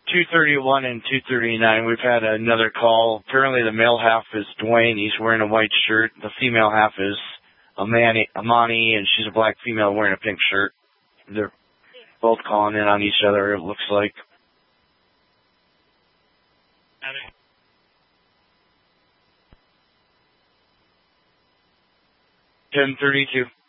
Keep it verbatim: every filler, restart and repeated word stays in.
two thirty-one and two thirty-nine, we've had another call. Apparently the male half is Dwayne. He's wearing a white shirt. The female half is Amani, Amani, and she's a black female wearing a pink shirt. They're both calling in on each other, it looks like. ten thirty-two.